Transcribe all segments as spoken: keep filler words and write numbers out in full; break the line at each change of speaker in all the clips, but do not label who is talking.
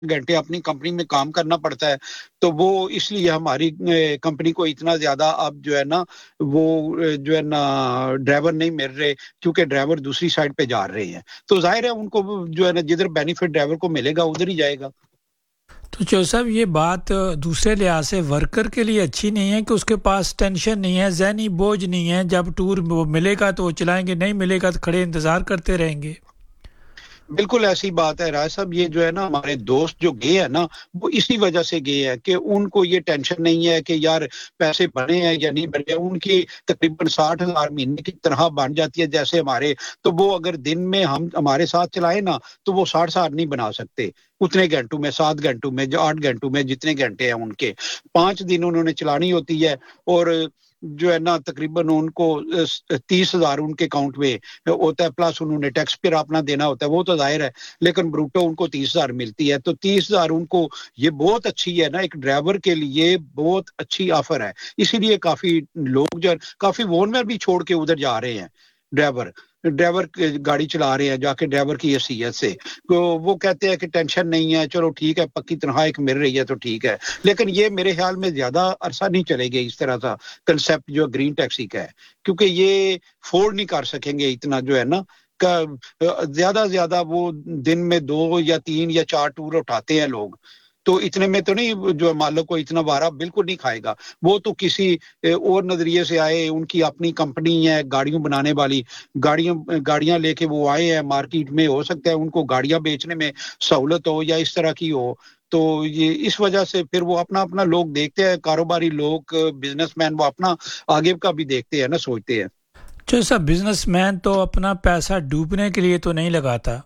घंटे अपनी कंपनी में काम करना पड़ता है, तो वो इसलिए हमारी कंपनी को इतना ज़्यादा अब जो है ना वो जो है ना ड्राइवर नहीं मिल रहे, क्योंकि ड्राइवर दूसरी साइड पे जा रहे हैं। तो ज़ाहिर है उनको जो है ना जिधर बेनिफिट ड्राइवर को मिलेगा उधर ही जाएगा।
तो चौधरी साहब ये बात दूसरे लिहाज से वर्कर के लिए अच्छी नहीं है कि उसके पास टेंशन नहीं है, ज़हनी बोझ नहीं है, जब टूर वो मिलेगा तो वो चलाएंगे, नहीं मिलेगा तो खड़े इंतज़ार करते रहेंगे।
बिल्कुल ऐसी बात है राय साहब, ये जो है ना हमारे दोस्त जो गए हैं ना वो इसी वजह से गए हैं कि उनको ये टेंशन नहीं है कि यार पैसे बने हैं या नहीं बने, उनकी तकरीबन साठ हजार महीने की तरह बन जाती है जैसे हमारे, तो वो अगर दिन में हम हमारे साथ चलाए ना तो वो साठ साठ नहीं बना सकते उतने घंटों में, सात घंटों में, जो आठ घंटों में जितने घंटे हैं उनके, पांच दिन उन्होंने चलानी होती है और जो है ना तकरीबन उनको तीस हजार उनके अकाउंट में होता है, प्लस उन्होंने टैक्स पर अपना देना होता है, वो तो जाहिर है, लेकिन ब्रूटो उनको तीस हजार मिलती है, तो तीस हजार उनको ये बहुत अच्छी है ना, एक ड्राइवर के लिए बहुत अच्छी ऑफर है। इसीलिए काफी लोग जो काफी वोन में भी छोड़ के उधर जा रहे हैं, ड्राइवर ड्राइवर गाड़ी चला रहे हैं जाके ड्राइवर की हैसियत से, तो वो कहते हैं कि टेंशन नहीं है, चलो ठीक है, पक्की तनख्वाह एक मिल रही है तो ठीक है। लेकिन ये मेरे ख्याल में ज्यादा अरसा नहीं चलेगा इस तरह का कंसेप्ट जो ग्रीन टैक्सी का है, क्योंकि ये फोर्ड नहीं कर सकेंगे इतना जो है ना, ज्यादा ज्यादा वो दिन में दो या तीन या चार टूर उठाते हैं लोग, तो इतने में तो नहीं जो मालिक को इतना वारा बिल्कुल नहीं खाएगा, वो तो किसी और नजरिए से आए, उनकी अपनी कंपनी है गाड़ियों बनाने वाली, गाड़ियां गाड़ियां लेके वो आए हैं मार्केट में, हो सकता है उनको गाड़ियां बेचने में सहूलत हो या इस तरह की हो, तो ये इस वजह से फिर वो अपना अपना लोग देखते हैं, कारोबारी लोग बिजनेसमैन वो अपना आगे का भी देखते हैं ना, सोचते हैं।
जो सब बिजनेसमैन तो अपना पैसा डूबने के लिए तो नहीं लगाता।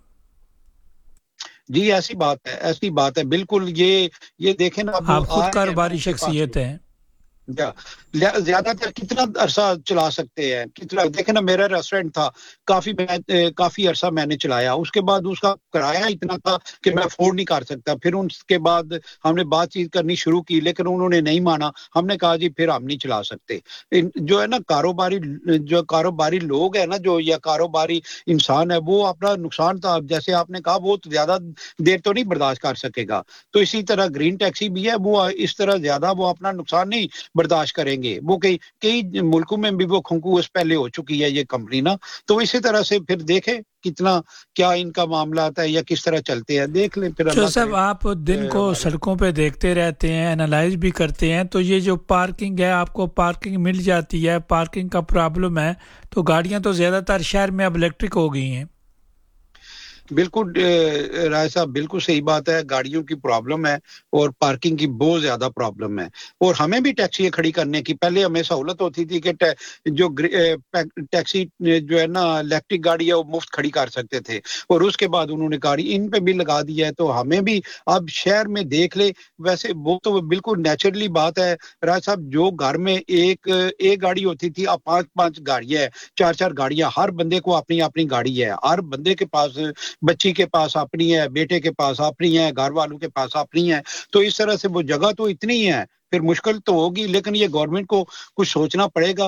जी ऐसी बात है, ऐसी बात है बिल्कुल, ये ये देखें ना,
आप खुद कारोबारी शख्सियत है,
ज्यादातर कितना अरसा चला सकते हैं, कितना देखे ना, मेरा रेस्टोरेंट था काफी मैं काफी अरसा मैंने चलाया, उसके बाद उसका किराया इतना था कि मैं अफोर्ड नहीं कर सकता, फिर उसके बाद हमने बातचीत करनी शुरू की लेकिन उन्होंने नहीं माना, हमने कहा जी फिर हम नहीं चला सकते। जो है ना कारोबारी जो कारोबारी लोग है ना, जो या कारोबारी इंसान है, वो अपना नुकसान था जैसे आपने कहा वो तो ज्यादा देर तो नहीं बर्दाश्त कर सकेगा, तो इसी तरह ग्रीन टैक्सी भी है, वो इस तरह ज्यादा वो अपना नुकसान नहीं बर्दाश्त करेंगे, वो कई कई मुल्कों में भी वो खंकुस पहले हो चुकी है ये कंपनी ना, तो इसी तरह से फिर देखें कितना क्या इनका मामला आता है या किस तरह चलते हैं, देख लें फिर।
जो सब आप दिन को सड़कों पे देखते रहते हैं, एनालाइज भी करते हैं, तो ये जो पार्किंग है, आपको पार्किंग मिल जाती है, पार्किंग का प्रॉब्लम है, तो गाड़ियां तो ज्यादातर शहर में अब इलेक्ट्रिक हो गई हैं।
बिल्कुल राय साहब, बिल्कुल सही बात है, गाड़ियों की प्रॉब्लम है और पार्किंग की बहुत ज्यादा प्रॉब्लम है, और हमें भी टैक्सी खड़ी करने की, पहले हमें सहूलत होती थी कि जो टैक्सी जो है ना इलेक्ट्रिक गाड़ी है वो मुफ्त खड़ी कर सकते थे, और उसके बाद उन्होंने गाड़ी इन पे भी लगा दिया है, तो हमें भी अब शहर में देख ले, वैसे वो तो बिल्कुल नेचुरली बात है राय साहब, जो घर में एक एक गाड़ी होती थी अब पांच पांच गाड़ियां है, चार चार गाड़ियां, हर बंदे को अपनी अपनी गाड़ी है, हर बंदे के पास, बच्ची के पास अपनी है, बेटे के पास अपनी है, घर वालों के पास अपनी है, तो इस तरह से वो जगह तो इतनी है, फिर मुश्किल तो होगी, लेकिन ये गवर्नमेंट को कुछ सोचना पड़ेगा,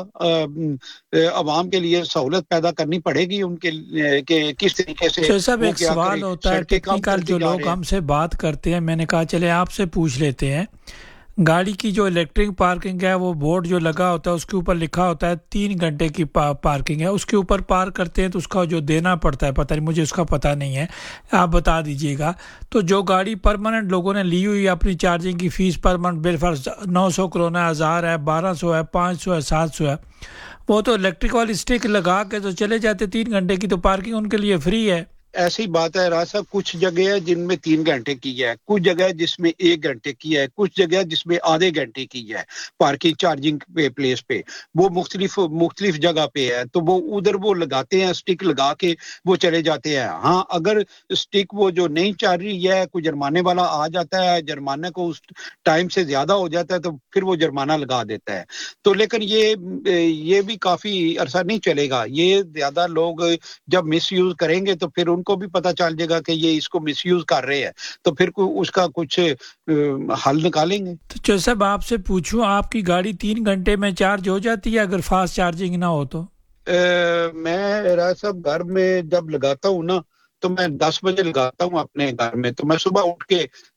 अवाम के लिए सहूलत पैदा करनी पड़ेगी उनके के किस तरीके से।
तो सब एक सवाल होता है टेक्निकल, जो लोग हमसे बात करते हैं, मैंने कहा चले आपसे पूछ लेते हैं, गाड़ी की जो इलेक्ट्रिक पार्किंग है, वो बोर्ड जो लगा होता है उसके ऊपर लिखा होता है तीन घंटे की पा, पार्किंग है, उसके ऊपर पार्क करते हैं तो उसका जो देना पड़ता है, पता नहीं मुझे उसका पता नहीं है, आप बता दीजिएगा। तो जो गाड़ी परमानेंट लोगों ने ली हुई अपनी चार्जिंग की फीस परमानेंट बिल फर्ज नौ सौ करोना, हज़ार है, बारह सौ है, पाँच सौ है, सात सौ है, वो तो इलेक्ट्रिक वाली स्टिक लगा के तो चले जाते, तीन घंटे की तो पार्किंग उनके लिए फ्री है।
ऐसी बात है राज साहब, कुछ जगह है जिनमें तीन घंटे की है, कुछ जगह जिसमें एक घंटे की है, कुछ जगह जिसमें आधे घंटे की है पार्किंग चार्जिंग पे प्लेस पे, वो मुख्तलिफ मुख्तलिफ जगह पे है, तो वो उधर वो लगाते हैं स्टिक लगा के वो चले जाते हैं। हाँ अगर स्टिक वो जो नहीं चल रही है, कोई जुर्माने वाला आ जाता है, जुर्माने को उस टाइम से ज्यादा हो जाता है तो फिर वो जुर्माना लगा देता है, तो लेकिन ये ये भी काफी अरसा नहीं चलेगा, ये ज्यादा लोग जब मिस यूज करेंगे तो फिर उनको भी पता चल जाएगा कि ये इसको मिसयूज कर रहे हैं, तो फिर उसका कुछ हल निकालेंगे।
तो जो साहब आपसे पूछूं, आपकी गाड़ी तीन घंटे में चार्ज हो जाती है अगर फास्ट चार्जिंग ना हो तो?
आ, मैं राज साहब घर में जब लगाता हूँ ना, तो मैं दस बजे लगाता हूँ अपने घर में, तो मैं सुबह उठ के